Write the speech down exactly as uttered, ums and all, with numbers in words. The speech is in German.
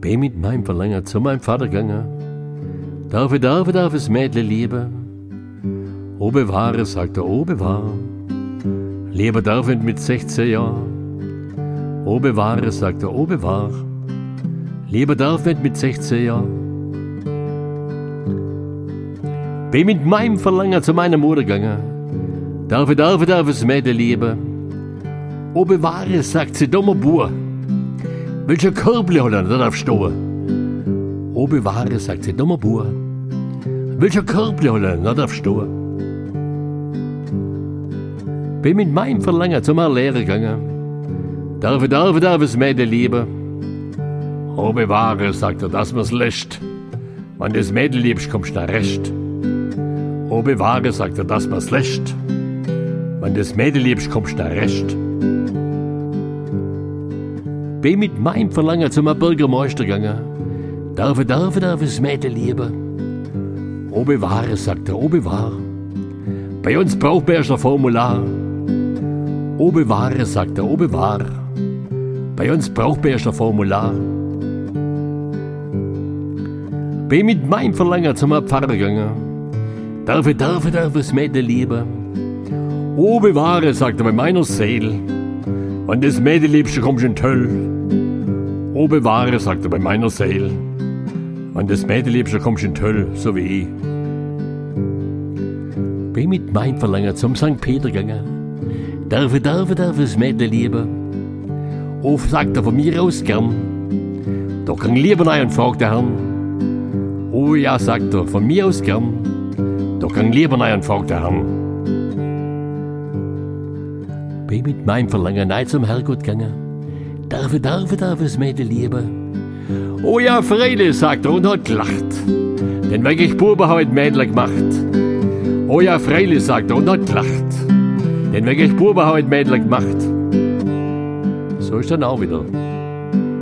Bin mit meinem Verlangen zu meinem Vater gegangen. Darf ich, darf ich, darf ich das Mädle lieben? O bewahre, sagt er, o bewahre. Lieber darf ich mit sechzehn Jahren. O bewahre, sagt er, o bewahre. Lieber darf ich mit sechzehn Jahren. Bin mit meinem Verlangen zu meiner Mutter gegangen. Darf ich, darf ich, darf ich das Mädle lieben? O bewahre, sagt sie, dummer Bur. Welcher Körbli hat er, da darf stehen? O bewahre, sagt sie, dummer Bur. Welcher Körbli hat er, da darf stehen? Bin mit meinem Verlangen zu meiner Lehre gegangen. Darf ich, darf ich, darf ich das Mädle lieben? O bewahre, sagt er, dass man's lässt. Wenn du das Mädle liebst, kommst du nach Recht. O bewahre, sagt er, dass man's lässt. Wenn du das Mädle liebst, kommst du nach Recht. Bin mit meinem Verlangen zu meinem Bürgermeister gegangen. Darf ich, darf ich, darf ich das Mädle lieben? O bewahre, sagt er, o bewahre. Bei uns braucht man erst ein Formular. O bewahre, sagt er, o bewahre. Bei uns braucht man erst ein Formular. Bin mit meinem Verlangen zu meinem Pfarrer gegangen. Darf ich, darf ich, darf ich das Mädle lieben? O bewahre, sagt er, bei meiner Seele. Wenn das Mädel liebst, dann kommst du in die Hölle. O bewahre, sagt er, bei meiner Seele. Wenn das Mädel liebst, dann kommst du in die Hölle, so wie ich. Bin mit meinem Verlangen zum Sankt Peter gegangen. Darf ich, darf ich, darf ich das Mädel lieben? O, sagt er, von mir aus gern. Da kann ich lieber rein und fragt der Herrn. O ja, sagt er, von mir aus gern. Da kann ich lieber rein und fragt der Herrn. Bin mit meinem Verlangen nein zum Herrgott gegangen. Darf ich, darf ich, darf ich das Mädel lieben? Oh ja, freilich, sagt er und hat gelacht. Denn wenn ich Buben heute Mädel gemacht. Oh ja, freilich, sagt er und hat gelacht. Denn wenn ich Buben heute Mädel gemacht. So ist dann auch wieder.